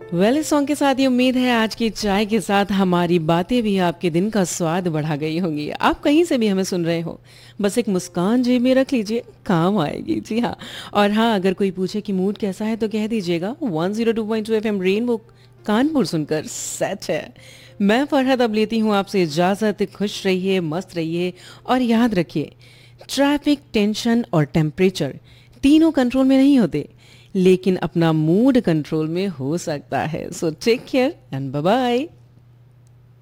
इस सॉन्ग के साथ ये उम्मीद है आज की चाय के साथ हमारी बातें भी आपके दिन का स्वाद बढ़ा गई होंगी। आप कहीं से भी हमें सुन रहे हो, बस एक मुस्कान जेब में रख लीजिए, काम आएगी। जी हाँ। और हाँ, अगर कोई पूछे कि मूड कैसा है तो कह दीजिएगा 102.2 एफएम रेनबो कानपुर सुनकर सच है। मैं फरहत अब लेती हूँ आपसे इजाज़त। खुश रहिए, मस्त रहिए और याद रखिए, ट्रैफिक, टेंशन और टेम्परेचर तीनों कंट्रोल में नहीं होते, लेकिन अपना मूड कंट्रोल में हो सकता है। So take care and bye bye.